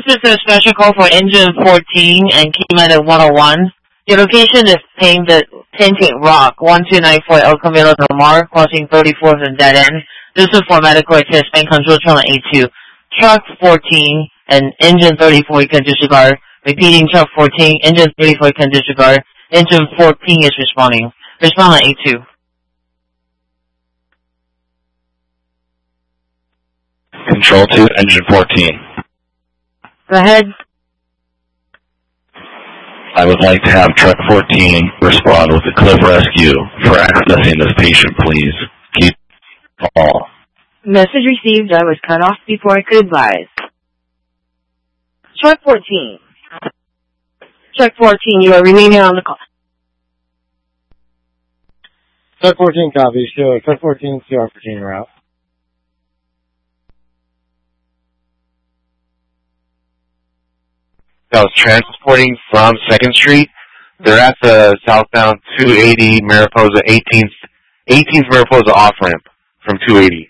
This is a special call for engine 14 and key medic 101. Your location is Painting Rock, 1294 El Camino Del Mar, crossing 34th and dead end. This is for medical assist and control channel A2. Truck 14 and engine 34 you can disregard. Repeating, truck 14, engine 34 you can disregard. Engine 14 is responding. Respond on A2. Control 2, engine 14. Go ahead. I would like to have truck 14 respond with a cliff rescue for accessing this patient, please. Keep call. Message received. I was cut off before I could advise. Truck 14. Truck 14, you are remaining on the call. Truck 14 copy. Show truck 14 CR14 route. That was transporting from 2nd Street. They're at the southbound 280 Mariposa 18th Mariposa off-ramp from 280.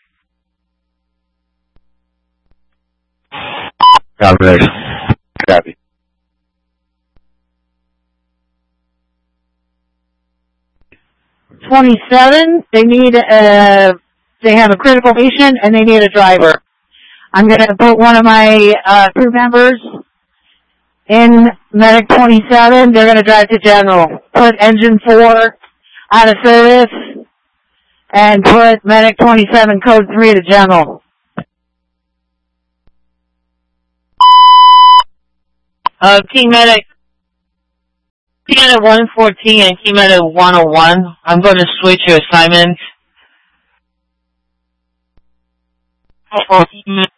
Copy. Copy. They have a critical patient and they need a driver. I'm going to put one of my crew members in medic 27. They're going to drive to general. Put engine 4 out of service and put medic 27 code 3 to general. Key medic 114 and key medic 101. I'm going to switch your assignment.